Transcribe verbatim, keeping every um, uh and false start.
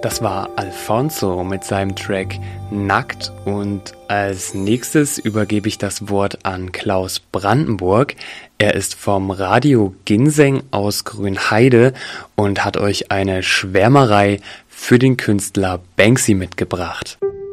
Das war Alfonso mit seinem Track Nackt und als nächstes übergebe ich das Wort an Klaus Brandenburg. Er ist vom Radio Ginseng aus Grünheide und hat euch eine Schwärmerei für den Künstler Banksy mitgebracht.